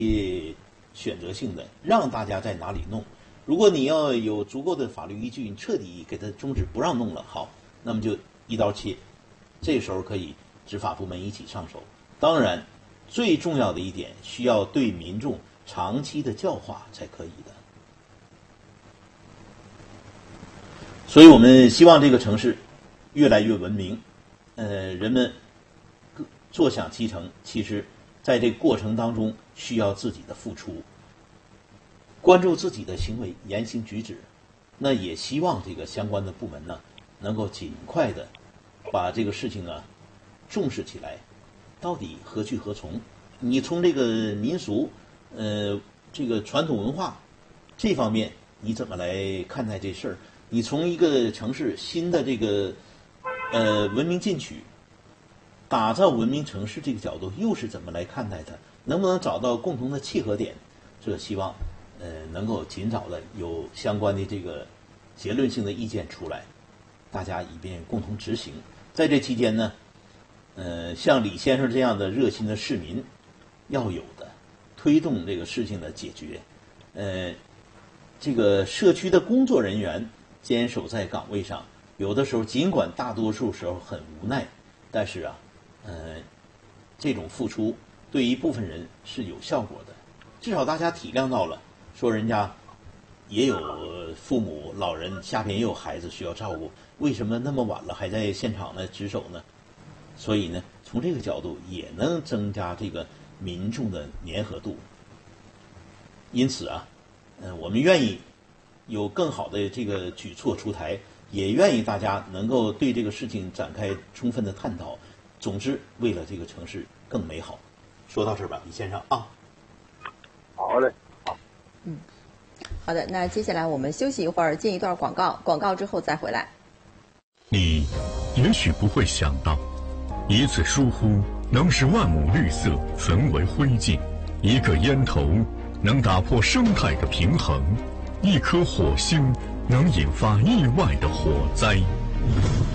选择性的让大家在哪里弄。如果你要有足够的法律依据，你彻底给他终止不让弄了，好，那么就一刀切。这时候可以执法部门一起上手。当然，最重要的一点，需要对民众长期的教化才可以的。所以我们希望这个城市越来越文明，人们坐享其成。其实，在这个过程当中，需要自己的付出，关注自己的行为、言行举止。那也希望这个相关的部门呢，能够尽快的把这个事情啊重视起来。到底何去何从？你从这个民俗，这个传统文化这方面，你怎么来看待这事儿？你从一个城市新的这个文明进取、打造文明城市这个角度，又是怎么来看待它？能不能找到共同的契合点？这希望能够尽早的有相关的这个结论性的意见出来，大家以便共同执行。在这期间呢，像李先生这样的热心的市民要有的，推动这个事情的解决。这个社区的工作人员坚守在岗位上，有的时候尽管大多数时候很无奈，但是啊，这种付出对一部分人是有效果的，至少大家体谅到了，说人家也有父母老人，下边也有孩子需要照顾，为什么那么晚了还在现场呢值守呢？所以呢，从这个角度也能增加这个民众的粘合度。因此啊，我们愿意有更好的这个举措出台，也愿意大家能够对这个事情展开充分的探讨。总之，为了这个城市更美好。说到这儿吧，李先生啊。 好嘞，好。 好的，那接下来我们休息一会儿，进一段广告，广告之后再回来。 你也许不会想到，一次疏忽能使万亩绿色焚为灰烬，一个烟头能打破生态的平衡，一颗火星能引发意外的火灾。